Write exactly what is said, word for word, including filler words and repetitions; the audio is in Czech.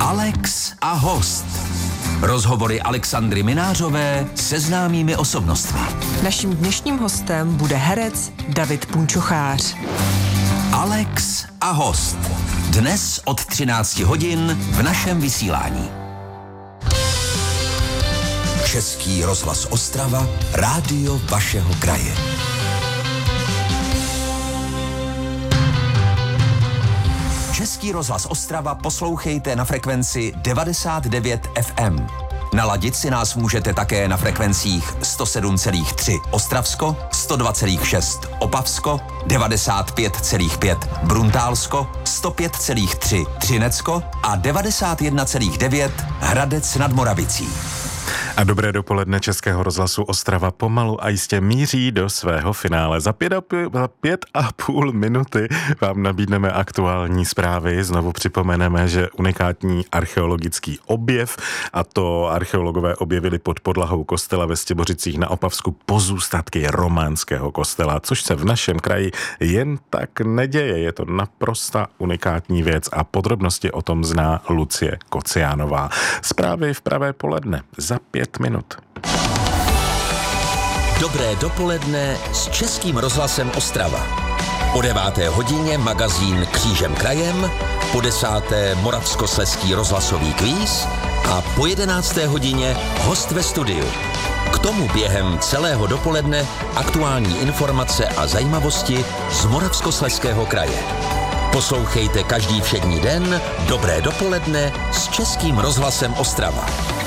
Alex a host. Rozhovory Alexandry Minářové se známými osobnostmi. Naším dnešním hostem bude herec David Punčochář. Alex a host. Dnes od třinácti hodin v našem vysílání. Český rozhlas Ostrava, rádio vašeho kraje. Český rozhlas Ostrava poslouchejte na frekvenci devadesát devět ef em. Naladit si nás můžete také na frekvencích sto sedm celá tři Ostravsko, sto dva celá šest Opavsko, devadesát pět celá pět Bruntálsko, sto pět celá tři Třinecko a devadesát jedna celá devět Hradec nad Moravicí. A dobré dopoledne Českého rozhlasu Ostrava pomalu a jistě míří do svého finále. Za pět a, půl, za pět a půl minuty vám nabídneme aktuální zprávy. Znovu připomeneme, že unikátní archeologický objev, a to archeologové objevili pod podlahou kostela ve Stěbořicích na Opavsku pozůstatky románského kostela, což se v našem kraji jen tak neděje. Je to naprosto unikátní věc a podrobnosti o tom zná Lucie Kociánová. Zprávy v pravé poledne za pět minut. Dobré dopoledne s Českým rozhlasem Ostrava. O deváté hodině magazín Křížem krajem, po desáté Moravskoslezský rozhlasový kvíz a po jedenácté hodině host ve studiu. K tomu během celého dopoledne aktuální informace a zajímavosti z Moravskoslezského kraje. Poslouchejte každý všední den Dobré dopoledne s Českým rozhlasem Ostrava.